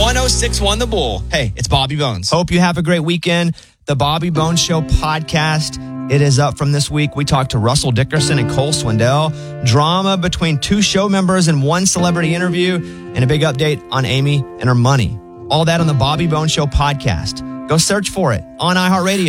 1061 The Bull. Hey, it's Bobby Bones. Hope you have a great weekend. The Bobby Bones Show podcast. It is up from this week. We talked to Russell Dickerson and Cole Swindell. Drama between two show members and one celebrity interview. And a big update on Amy and her money. All that on the Bobby Bones Show podcast. Go search for it on iHeartRadio.